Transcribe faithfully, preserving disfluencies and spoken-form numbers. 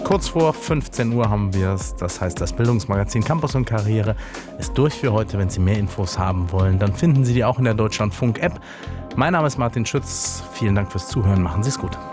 Kurz vor fünfzehn Uhr haben wir es. Das heißt, das Bildungsmagazin Campus und Karriere ist durch für heute. Wenn Sie mehr Infos haben wollen, dann finden Sie die auch in der Deutschlandfunk-App. Mein Name ist Martin Schütz. Vielen Dank fürs Zuhören. Machen Sie es gut.